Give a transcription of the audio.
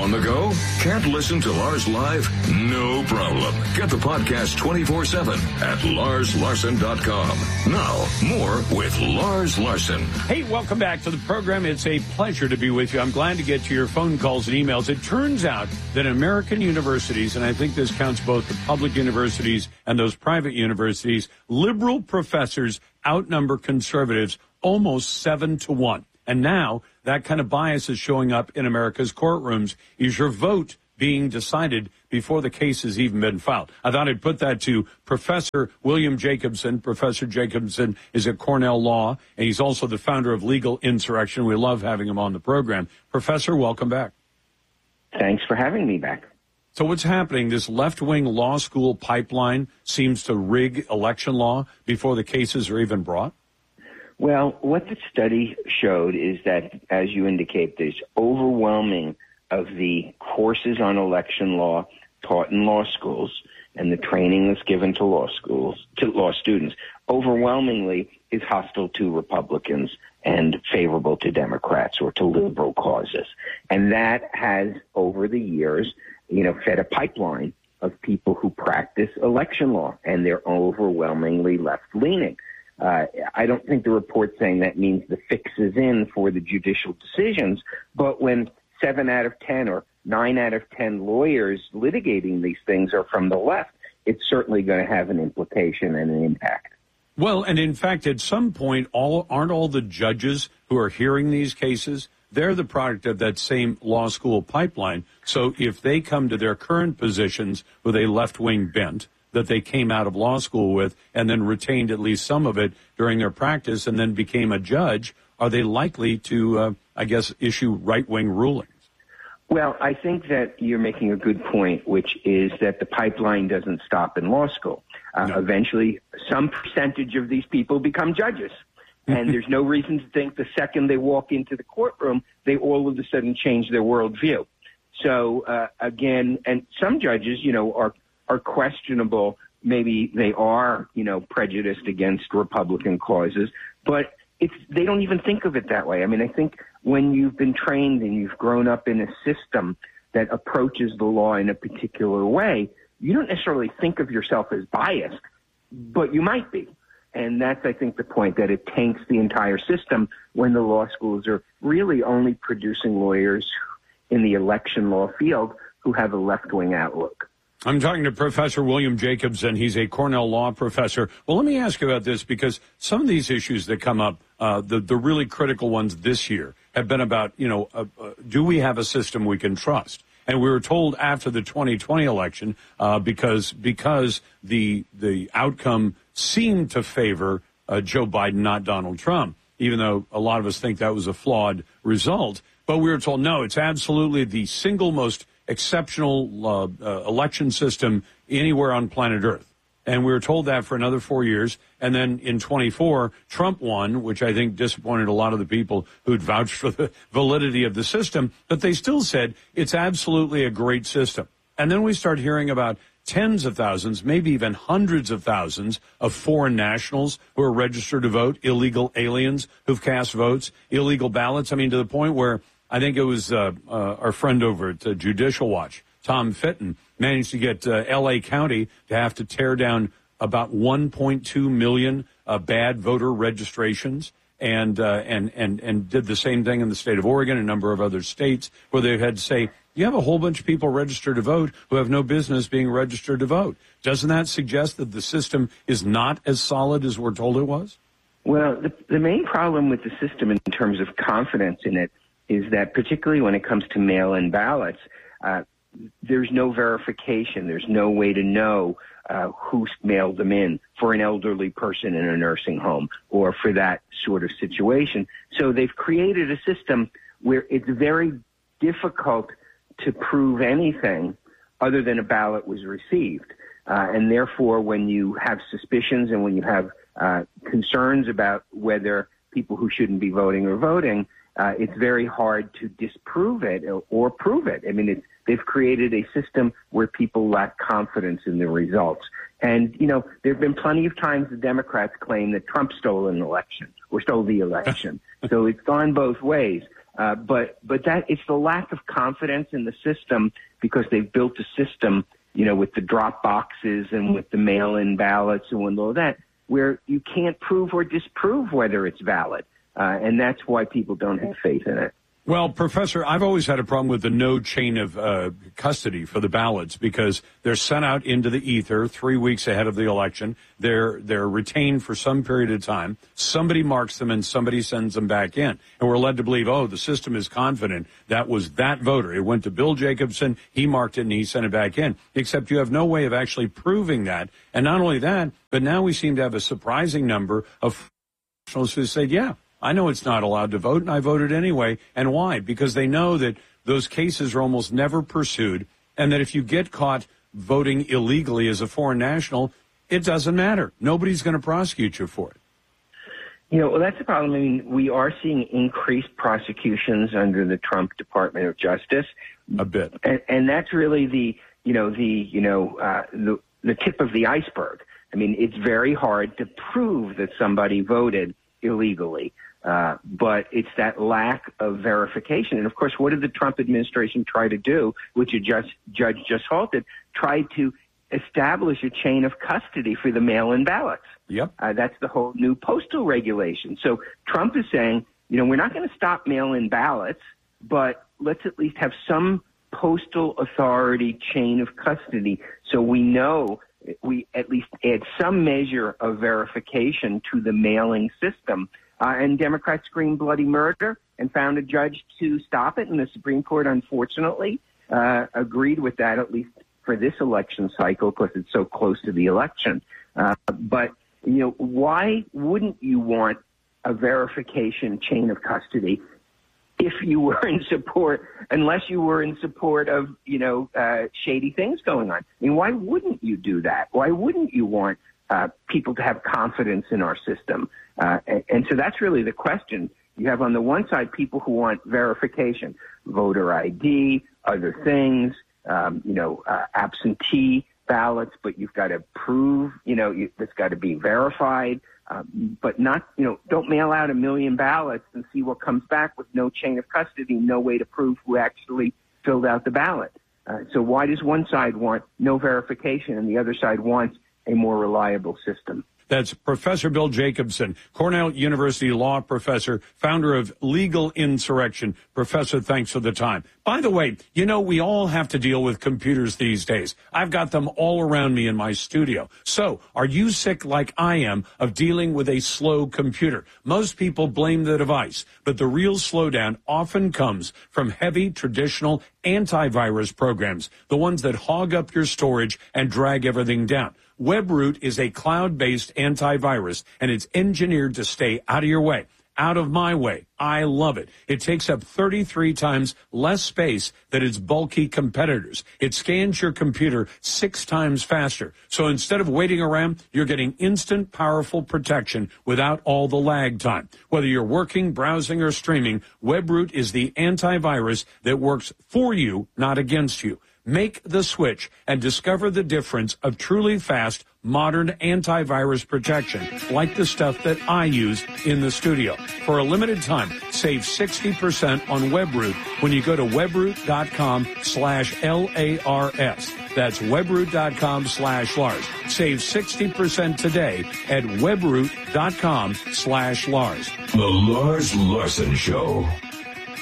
On the go? Can't listen to Lars live? No problem. Get the podcast 24/7 at LarsLarson.com. Now, more with Lars Larson. Hey, welcome back to the program. It's a pleasure to be with you. I'm glad to get to your phone calls and emails. It turns out that American universities, and I think this counts both the public universities and those private universities, liberal professors outnumber conservatives almost 7-1. And now that kind of bias is showing up in America's courtrooms. Is your vote being decided before the case has even been filed? I thought I'd put that to Professor William Jacobson. Professor Jacobson is at Cornell Law, and he's also the founder of Legal Insurrection. We love having him on the program. Professor, welcome back. Thanks for having me back. So what's happening? This left-wing law school pipeline seems to rig election law before the cases are even brought? Well, what the study showed is that, as you indicate, there's overwhelming of the courses on election law taught in law schools and the training that's given to law students, overwhelmingly is hostile to Republicans and favorable to Democrats or to liberal causes. And that has, over the years, fed a pipeline of people who practice election law, and they're overwhelmingly left-leaning. I don't think the report's saying that means the fix is in for the judicial decisions, but when 7 out of 10 or 9 out of 10 lawyers litigating these things are from the left, it's certainly going to have an implication and an impact. Well, and in fact, at some point, aren't all the judges who are hearing these cases, they're the product of that same law school pipeline. So if they come to their current positions with a left-wing bent that they came out of law school with and then retained at least some of it during their practice and then became a judge, are they likely to, issue right-wing rulings? Well, I think that you're making a good point, which is that the pipeline doesn't stop in law school. No. Eventually, some percentage of these people become judges. And there's no reason to think the second they walk into the courtroom, they all of a sudden change their worldview. So, again, and some judges, are questionable. Maybe they are, prejudiced against Republican causes, but they don't even think of it that way. I mean, I think when you've been trained and you've grown up in a system that approaches the law in a particular way, you don't necessarily think of yourself as biased, but you might be. And that's, I think, the point, that it taints the entire system when the law schools are really only producing lawyers in the election law field who have a left-wing outlook. I'm talking to Professor William Jacobson. He's a Cornell Law professor. Well, let me ask you about this, because some of these issues that come up, the really critical ones this year, have been about, do we have a system we can trust? And we were told after the 2020 election, because the outcome seemed to favor Joe Biden, not Donald Trump, even though a lot of us think that was a flawed result. But we were told, no, it's absolutely the single most exceptional election system anywhere on planet Earth. And we were told that for another 4 years. And then in 24, Trump won, which I think disappointed a lot of the people who'd vouched for the validity of the system. But they still said it's absolutely a great system. And then we start hearing about tens of thousands, maybe even hundreds of thousands of foreign nationals who are registered to vote, illegal aliens who've cast votes, illegal ballots. I mean, to the point where I think it was our friend over at Judicial Watch, Tom Fitton, managed to get L.A. County to have to tear down about 1.2 million bad voter registrations, and did the same thing in the state of Oregon, a number of other states, where they had to say, you have a whole bunch of people registered to vote who have no business being registered to vote. Doesn't that suggest that the system is not as solid as we're told it was? Well, the main problem with the system in terms of confidence in it is that, particularly when it comes to mail-in ballots, there's no verification. There's no way to know who mailed them in for an elderly person in a nursing home or for that sort of situation. So they've created a system where it's very difficult to prove anything other than a ballot was received. And therefore, when you have suspicions and when you have concerns about whether people who shouldn't be voting are voting, it's very hard to disprove it or prove it. I mean, they've created a system where people lack confidence in the results. And, there have been plenty of times the Democrats claim that Trump stole an election or stole the election. So it's gone both ways. But that it's the lack of confidence in the system because they've built a system, with the drop boxes and with the mail-in ballots and with all that, where you can't prove or disprove whether it's valid. And that's why people don't have faith in it. Well, Professor, I've always had a problem with the no chain of custody for the ballots because they're sent out into the ether 3 weeks ahead of the election. They're retained for some period of time. Somebody marks them and somebody sends them back in. And we're led to believe, the system is confident that was that voter. It went to Bill Jacobson. He marked it and he sent it back in. Except you have no way of actually proving that. And not only that, but now we seem to have a surprising number of professionals who said, yeah, I know it's not allowed to vote, and I voted anyway. And why? Because they know that those cases are almost never pursued, and that if you get caught voting illegally as a foreign national, it doesn't matter. Nobody's going to prosecute you for it. Well, that's the problem. I mean, we are seeing increased prosecutions under the Trump Department of Justice. A bit. And that's really the tip of the iceberg. I mean, it's very hard to prove that somebody voted illegally. But it's that lack of verification. And, of course, what did the Trump administration try to do, which a judge just halted, tried to establish a chain of custody for the mail-in ballots. Yep. That's the whole new postal regulation. So Trump is saying, we're not going to stop mail-in ballots, but let's at least have some postal authority chain of custody so we know we at least add some measure of verification to the mailing system. And Democrats screamed bloody murder and found a judge to stop it. And the Supreme Court, unfortunately, agreed with that, at least for this election cycle, because it's so close to the election. But why wouldn't you want a verification chain of custody if you were in support, unless you were in support of, shady things going on? I mean, why wouldn't you do that? Why wouldn't you want people to have confidence in our system? And so that's really the question. You have on the one side people who want verification, voter ID, other things, absentee ballots, but you've got to prove, it's got to be verified, but not, don't mail out 1 million ballots and see what comes back with no chain of custody, no way to prove who actually filled out the ballot. So why does one side want no verification and the other side wants a more reliable system? That's Professor Bill Jacobson, Cornell University law professor, founder of Legal Insurrection. Professor, thanks for the time. By the way, we all have to deal with computers these days. I've got them all around me in my studio. So, are you sick like I am of dealing with a slow computer? Most people blame the device, but the real slowdown often comes from heavy traditional antivirus programs, the ones that hog up your storage and drag everything down. WebRoot is a cloud-based antivirus, and it's engineered to stay out of your way, out of my way. I love it. It takes up 33 times less space than its bulky competitors. It scans your computer 6 times faster. So instead of waiting around, you're getting instant, powerful protection without all the lag time. Whether you're working, browsing, or streaming, WebRoot is the antivirus that works for you, not against you. Make the switch and discover the difference of truly fast, modern antivirus protection, like the stuff that I use in the studio. For a limited time, save 60% on WebRoot when you go to webroot.com/LARS. That's webroot.com/Lars. Save 60% today at webroot.com/Lars. The Lars Larson Show.